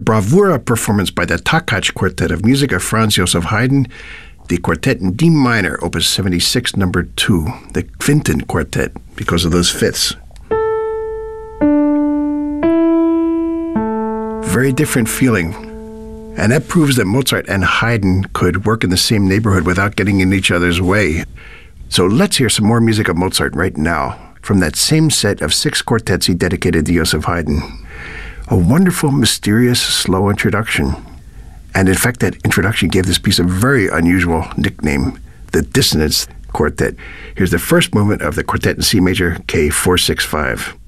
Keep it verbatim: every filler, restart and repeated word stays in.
bravura performance by the Takács Quartet of music of Franz Joseph Haydn, the Quartet in D minor, Opus seventy-six, number two, the Quinten Quartet, because of those fifths. Very different feeling. And that proves that Mozart and Haydn could work in the same neighborhood without getting in each other's way. So let's hear some more music of Mozart right now, from that same set of six quartets he dedicated to Joseph Haydn. A wonderful, mysterious, slow introduction. And in fact, that introduction gave this piece a very unusual nickname, the Dissonance Quartet. Here's the first movement of the Quartet in C major, K four six five.